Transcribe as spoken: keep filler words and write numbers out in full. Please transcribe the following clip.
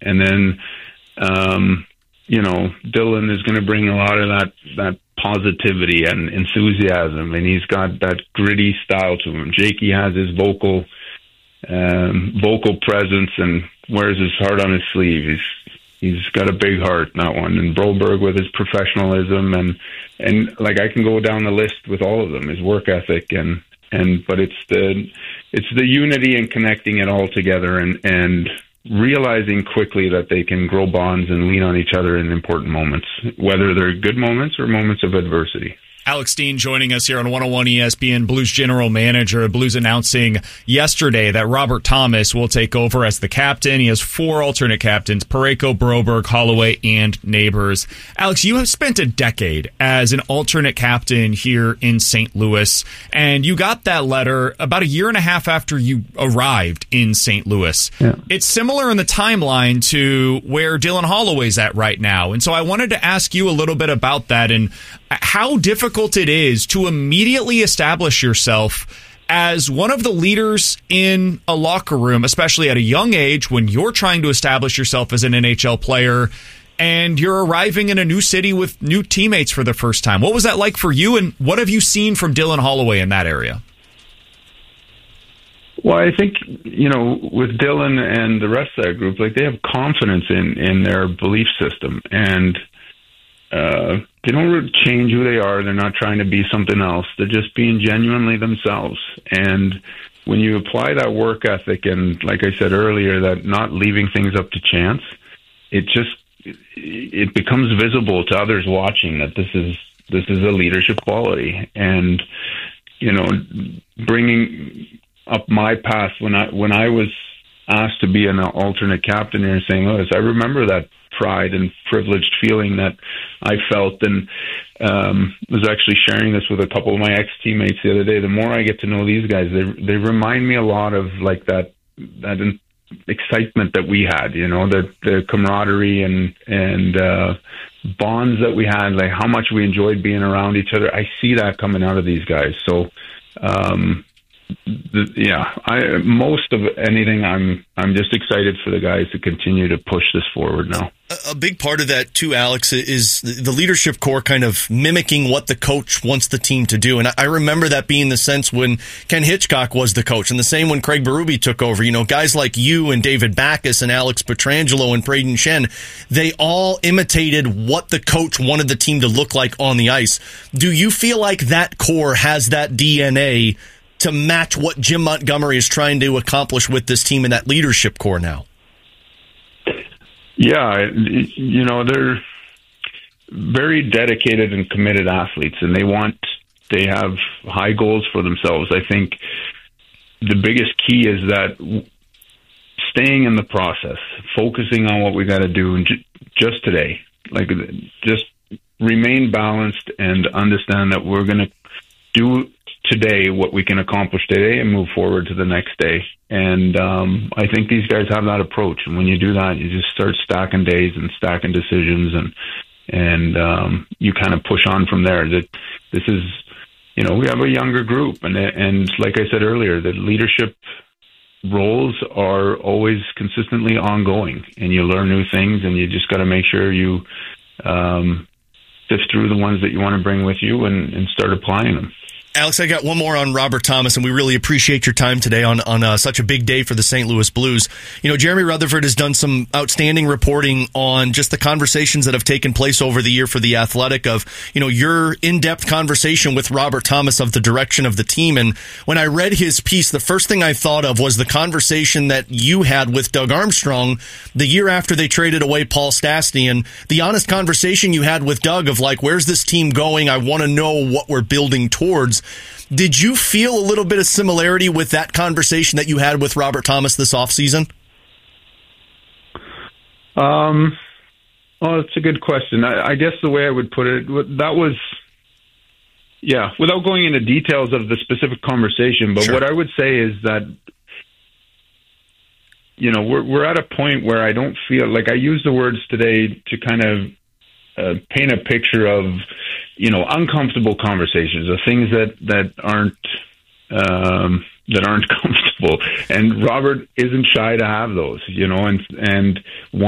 and then um, you know, Dylan is going to bring a lot of that that positivity and enthusiasm, and he's got that gritty style to him. Jakey has his vocal um, vocal presence and wears his heart on his sleeve. He's he's got a big heart, that one. And Broberg with his professionalism, and and like I can go down the list with all of them. His work ethic, and and but it's the it's the unity and connecting it all together, and and realizing quickly that they can grow bonds and lean on each other in important moments, whether they're good moments or moments of adversity. Alex Steen joining us here on one oh one E S P N. Blues general manager. Blues announcing yesterday that Robert Thomas will take over as the captain. He has four alternate captains: Parayko, Broberg, Holloway, and Neighbors. Alex, you have spent a decade as an alternate captain here in Saint Louis, and you got that letter about a year and a half after you arrived in Saint Louis. Yeah. It's similar in the timeline to where Dylan Holloway's at right now, and so I wanted to ask you a little bit about that and how difficult it is to immediately establish yourself as one of the leaders in a locker room, especially at a young age when you're trying to establish yourself as an N H L player and you're arriving in a new city with new teammates for the first time. What was that like for you, and what have you seen from Dylan Holloway in that area? Well, I think, you know, with Dylan and the rest of that group, like, they have confidence in, in their belief system, and uh, they don't really change who they are. They're not trying to be something else. They're just being genuinely themselves. And when you apply that work ethic and, like I said earlier, that not leaving things up to chance, it just, it becomes visible to others watching that this is, this is a leadership quality. And, you know, bringing up my past, when I, when I was asked to be an alternate captain here in Saint Louis, I remember that pride and privileged feeling that I felt, and um, was actually sharing this with a couple of my ex-teammates the other day. The more I get to know these guys, they they remind me a lot of like that that excitement that we had, you know, the the camaraderie and and uh, bonds that we had, like how much we enjoyed being around each other. I see that coming out of these guys. So um, The, yeah, I, most of anything, I'm I'm just excited for the guys to continue to push this forward now. A big part of that, too, Alex, is the leadership core kind of mimicking what the coach wants the team to do. And I remember that being the sense when Ken Hitchcock was the coach, and the same when Craig Berube took over. You know, guys like you and David Backes and Alex Pietrangelo and Braden Shen, they all imitated what the coach wanted the team to look like on the ice. Do you feel like that core has that D N A to match what Jim Montgomery is trying to accomplish with this team and that leadership core now? Yeah, you know, they're very dedicated and committed athletes, and they want, they have high goals for themselves. I think the biggest key is that staying in the process, focusing on what we got to do just today, like just remain balanced and understand that we're going to do today what we can accomplish today and move forward to the next day. And um, I think these guys have that approach. And when you do that, you just start stacking days and stacking decisions, and and um, you kind of push on from there. That this is, you know, we have a younger group, and and like I said earlier, the leadership roles are always consistently ongoing, and you learn new things, and you just got to make sure you um, sift through the ones that you want to bring with you and, and start applying them. Alex, I got one more on Robert Thomas, and we really appreciate your time today on, on uh, such a big day for the Saint Louis Blues. You know, Jeremy Rutherford has done some outstanding reporting on just the conversations that have taken place over the year for The Athletic of, you know, your in-depth conversation with Robert Thomas of the direction of the team. And when I read his piece, the first thing I thought of was the conversation that you had with Doug Armstrong the year after they traded away Paul Stastny, and the honest conversation you had with Doug of like, where's this team going? I want to know what we're building towards. Did you feel a little bit of similarity with that conversation that you had with Robert Thomas this offseason? Um, well, it's a good question. I, I guess the way I would put it, that was, yeah, without going into details of the specific conversation, but sure. What I would say is that, you know, we're we're at a point where I don't feel like I use the words today to kind of uh, paint a picture of, you know, uncomfortable conversations, of things that, that aren't um, that aren't comfortable. And Robert isn't shy to have those, you know, and and